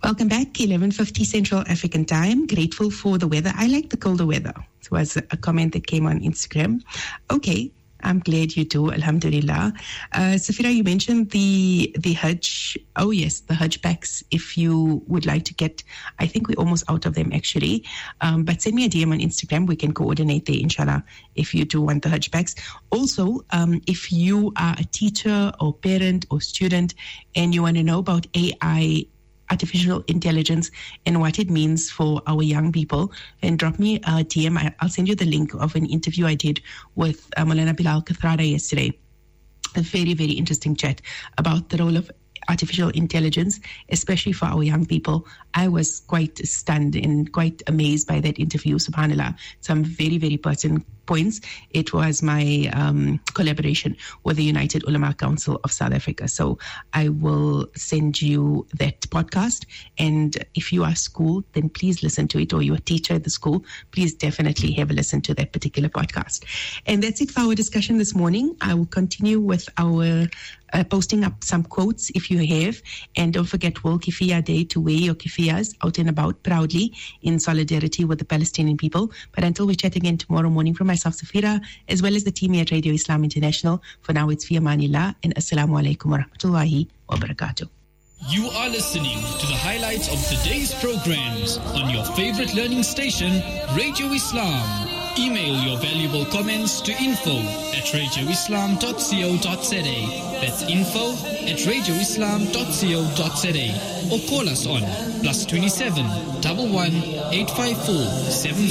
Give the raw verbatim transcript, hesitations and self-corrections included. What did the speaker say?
Welcome back, eleven fifty Central African Time. Grateful for the weather. I like the colder weather. It was a comment that came on Instagram. Okay, I'm glad you do, alhamdulillah. Uh, Safira, you mentioned the the Hajj. Oh yes, the Hajj packs. If you would like to get, I think we're almost out of them actually. Um, but send me a D M on Instagram. We can coordinate there, inshallah, if you do want the Hajj packs. Also, um, if you are a teacher or parent or student and you want to know about A I, artificial intelligence, and what it means for our young people, and drop me a D M. I'll send you the link of an interview I did with uh, Maulana Bilal Kathrada yesterday. A very, very interesting chat about the role of artificial intelligence, especially for our young people. I was quite stunned and quite amazed by that interview, subhanAllah. Some very, very pertinent points. It was my um, collaboration with the United Ulama Council of South Africa. So I will send you that podcast. And if you are school, then please listen to it, or you're a teacher at the school, please definitely have a listen to that particular podcast. And that's it for our discussion this morning. I will continue with our Uh, posting up some quotes if you have, and don't forget World Kifiyah Day to wear your kifiyahs out and about proudly in solidarity with the Palestinian people. But until we chat again tomorrow morning, from myself, Safira, as well as the team here at Radio Islam International, for now it's fi amanillah and assalamu alaikum wa rahmatullahi wa barakatuh. You are listening to the highlights of the day's programs on your favorite learning station, Radio Islam. Email your valuable comments to info at radioislam dot co dot za. That's info at radioislam dot co dot za. Or call us on plus twenty-seven, one one, eight five four, seven